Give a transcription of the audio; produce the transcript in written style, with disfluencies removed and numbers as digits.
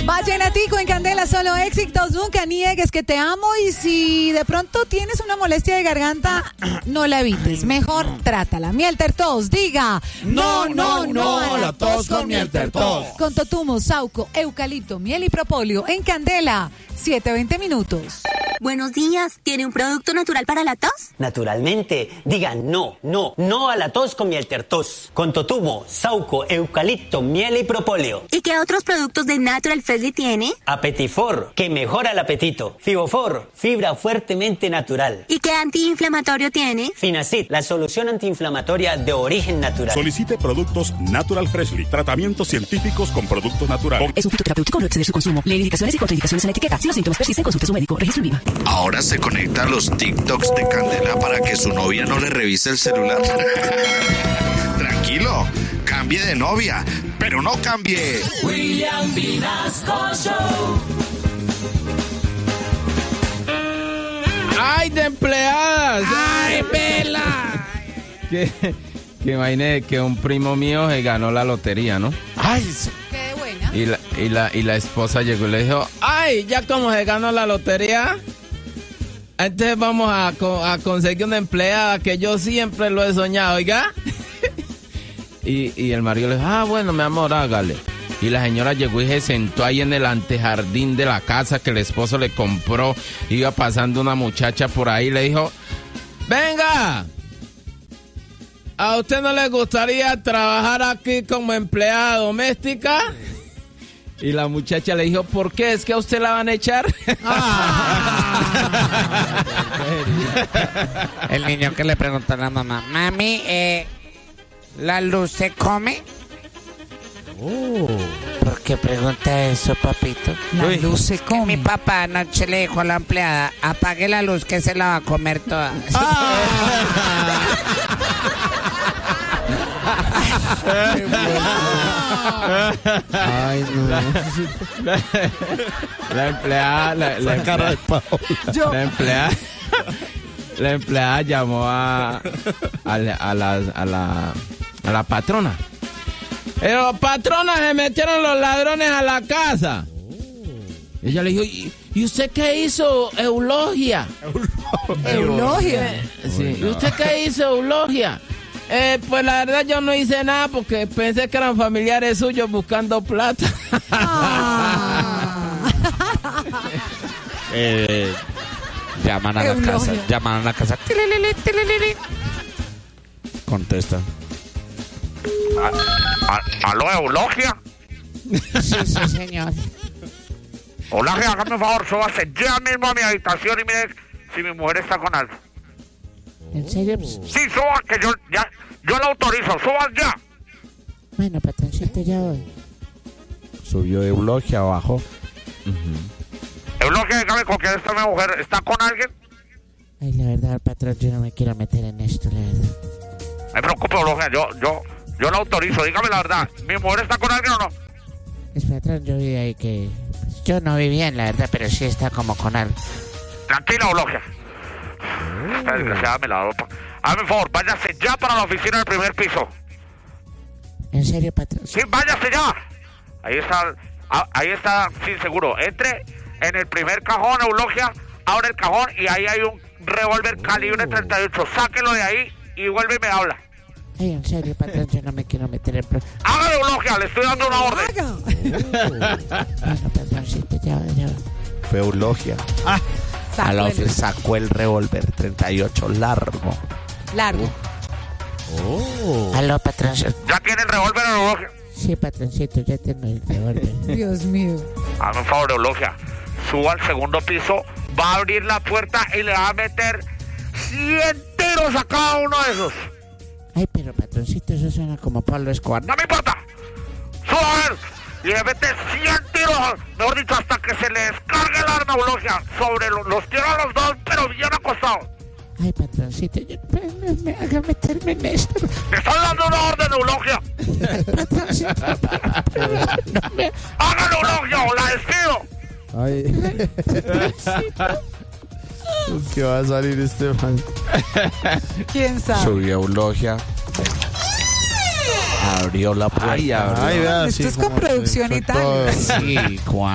Vallenatico en Candela, solo éxitos, nunca niegues que te amo y si de pronto tienes una molestia de garganta, no la evites, mejor trátala. Miel Tertos, diga no a la tos con Miel Tertos. Con totumo, sauco, eucalipto, miel y propóleo en Candela, 7:20 minutos. Buenos días, ¿tiene un producto natural para la tos? Naturalmente, diga no a la tos con Miel Tertos. Con totumo, sauco, eucalipto, miel y propóleo. ¿Y qué otros productos de Natural Freshly tiene? Apetifor, que mejora el apetito. Fibofor, fibra fuertemente natural. ¿Y qué antiinflamatorio tiene? Finacid, la solución antiinflamatoria de origen natural. Solicite productos Natural Freshly. Tratamientos científicos con productos naturales. Es un fitoterapéutico, no exceder su consumo. Lee indicaciones y contraindicaciones en la etiqueta. Si los síntomas persisten, consulte a su médico. Registro INVIMA. Ahora se conecta a los TikToks de Candela para que su novia no le revise el celular. Tranquilo, cambie de novia, pero no cambie. William Vinasco Show. ¡Ay, de empleadas! ¡Ay, vela! Que imaginé que un primo mío se ganó la lotería, ¿no? ¡Ay, sí! Qué buena. Y la esposa llegó y le dijo, ¡ay, ya como se ganó la lotería! Entonces vamos a conseguir una empleada que yo siempre lo he soñado, ¿oiga? y el marido le dijo, bueno, mi amor, hágale. Y la señora llegó y se sentó ahí en el antejardín de la casa que el esposo le compró. Iba pasando una muchacha por ahí y le dijo, venga, ¿a usted no le gustaría trabajar aquí como empleada doméstica? Y la muchacha le dijo, ¿por qué? ¿Es que a usted la van a echar? El niño que le preguntó a la mamá, mami, ¿la luz se come? ¿Por qué pregunta eso, papito? La luz se come. Mi papá anoche le dijo a la empleada, apague la luz que se la va a comer toda. Ay, no. La empleada llamó a la patrona. Pero patrona, se metieron los ladrones a la casa. Ella le dijo, ¿y usted qué hizo, Eulogia? ¿Eulogia? Sí. ¿Y usted qué hizo, Eulogia? Pues la verdad yo no hice nada porque pensé que eran familiares suyos buscando plata. Llaman a la casa. Llaman a la casa. Contesta. ¿Aló, Eulogia? Sí, señor. Eulogia, hágame un favor, súbase ya mismo a mi habitación y mire si mi mujer está con algo. ¿En serio? Sí, suba, que yo la autorizo, subas ya. Bueno, patroncito, ya voy. Subió Eulogia abajo. Eulogia, dígame con quién está mi mujer, ¿está con alguien? Ay, la verdad, patrón, yo no me quiero meter en esto, la verdad. No me preocupe, Eulogia, yo la autorizo, dígame la verdad, ¿mi mujer está con alguien o no? Es patrón, yo vi ahí que... Pues, yo no vi bien, la verdad, pero sí está como con algo. Tranquila, Eulogia. Esta desgraciada me la ropa. Hazme un favor, váyase ya para la oficina del primer piso. ¿En serio, patrón? Sí, váyase ya. Ahí está, sí, seguro. Entre en el primer cajón, Eulogia, abre el cajón y ahí hay un revólver calibre 38. Sáquelo de ahí y vuelve y me habla. Ay, en serio, patrón, yo no me quiero meter en... Hágalo, Eulogia, le estoy dando una orden. Bueno, patroncito, ya va. Fue Eulogia. Sacó el revólver 38 largo. Aló, patroncito. ¿Ya tiene el revólver, Eulogia? Sí, patroncito, ya tengo el revólver. Dios mío. Hazme un favor, Eulogia. Suba al segundo piso, va a abrir la puerta y le va a meter 100 tiros a cada uno de esos. Ay, pero patroncito, eso suena como Pablo Escobar. ¡No me importa! ¡Suba a ver! Y le mete 100 tiros, mejor dicho, hasta que se le descargue el arma, Eulogia. Sobre los tiros a los dos, pero bien acostados. Ay, patroncito, yo me haga meterme en esto. ¡Me estoy dando una orden, Eulogia! Patroncito, no me... ¡Hágalo, Eulogia, o la despido! Ay. ¿Qué va a salir este man? ¿Quién sabe? Subió Eulogia. Abrió la puerta. Ay, Esto es con producción y tal. Sí, Juan.